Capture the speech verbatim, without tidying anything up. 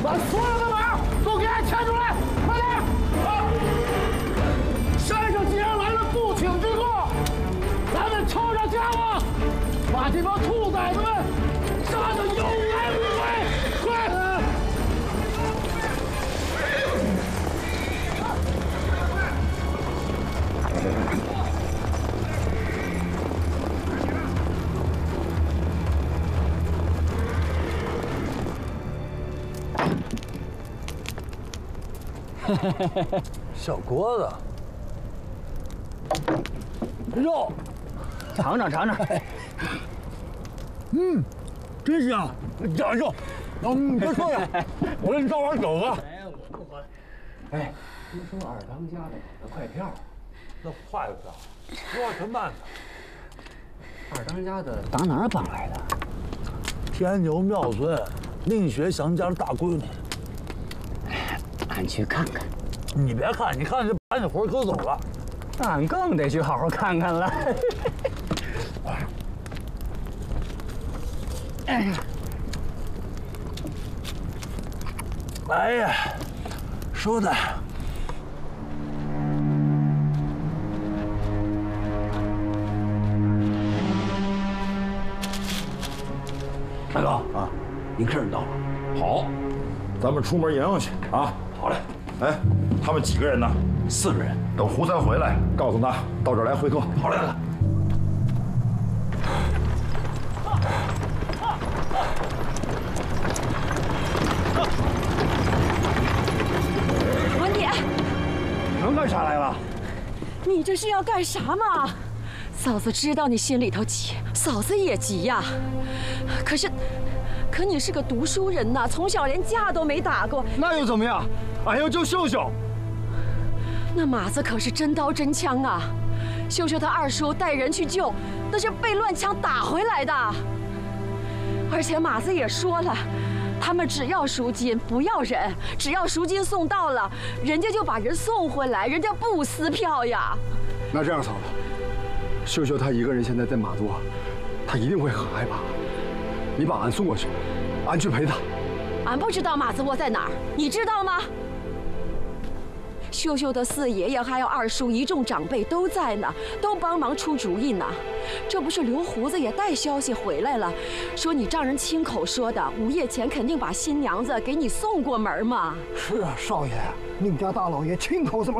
把所有的马都给俺牵出来，快点！啊！山上既然来了不请之客，咱们抄着家伙，把这帮兔崽子们杀得有来无回！快！ 小郭子，肉， 尝尝尝尝。 嗯，真香，讲究。嗯，别说了，我给你倒碗酒吧。 哎，我不喝了。哎，听说二当家的买了快票， 那快票，多少慢的？ 二当家的打哪儿绑来的？ 天牛妙尊，宁学祥家的大闺女。 俺去看看。 你别看，你看就把你活可走了， 俺更得去好好看看了。哎呀， 哎呀，说的。 大哥啊，您客人到了，好，咱们出门迎迎去啊。好嘞。 哎，他们几个人呢？四个人。等胡三回来，告诉他到这儿来会客。好嘞。 文典， 能干啥来了？ 你这是要干啥嘛？嫂子知道你心里头急，嫂子也急呀。可是，可你是个读书人呐，从小连架都没打过。 那又怎么样？ 俺要救秀秀， 那马子可是真刀真枪啊！秀秀她二叔带人去救，那是被乱枪打回来的。而且马子也说了，他们只要赎金不要人，只要赎金送到了，人家就把人送回来，人家不撕票呀。 那这样，嫂子，秀秀她一个人现在在马座，她一定会很害怕。你把俺送过去，俺去陪她。 俺不知道马子窝在哪儿，你知道吗？ 秀秀的四爷爷还有二叔一众长辈都在呢，都帮忙出主意呢。这不是刘胡子也带消息回来了，说你丈人亲口说的，午夜前肯定把新娘子给你送过门吗？ 是啊，少爷，宁家大老爷亲口这么